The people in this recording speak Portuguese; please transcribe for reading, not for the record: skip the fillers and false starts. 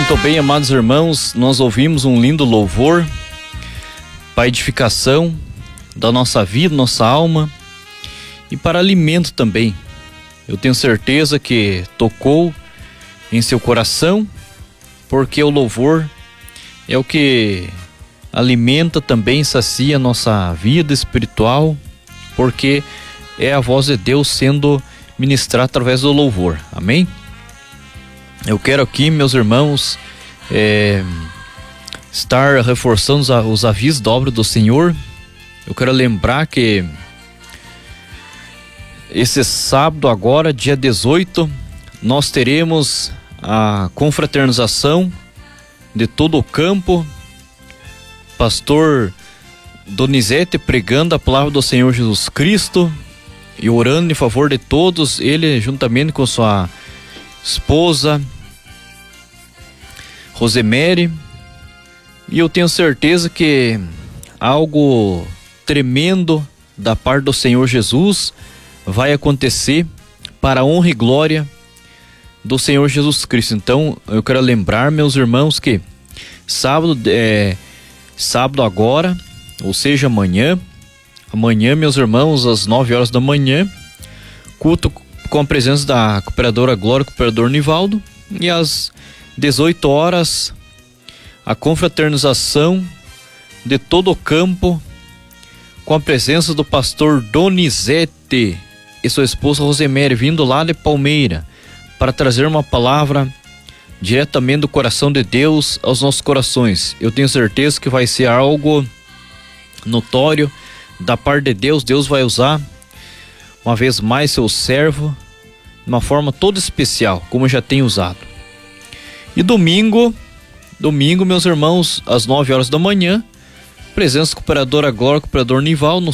Muito bem, amados irmãos, nós ouvimos um lindo louvor para edificação da nossa vida, nossa alma e para alimento também. Eu tenho certeza que tocou em seu coração, porque o louvor é o que alimenta também, sacia a nossa vida espiritual, porque é a voz de Deus sendo ministrada através do louvor. Amém? Eu quero aqui, meus irmãos, estar reforçando os avisos da obra do Senhor. Eu quero lembrar que esse sábado agora, dia 18, nós teremos a confraternização de todo o campo. Pastor Donizete pregando a palavra do Senhor Jesus Cristo e orando em favor de todos, ele juntamente com sua esposa Rosemary, e eu tenho certeza que algo tremendo da parte do Senhor Jesus vai acontecer para a honra e glória do Senhor Jesus Cristo. Então eu quero lembrar, meus irmãos, que sábado agora, ou seja, amanhã, meus irmãos, às 9 horas da manhã, culto com a presença da cooperadora Glória, cooperador Nivaldo, e às 18 horas a confraternização de todo o campo com a presença do pastor Donizete e sua esposa Rosemary, vindo lá de Palmeira para trazer uma palavra diretamente do coração de Deus aos nossos corações. Eu tenho certeza que vai ser algo notório da parte de Deus. Deus vai usar uma vez mais seu servo de uma forma toda especial, como já tem usado. E domingo, meus irmãos, às 9 horas da manhã, presença cooperadora Glória, cooperador Nival, no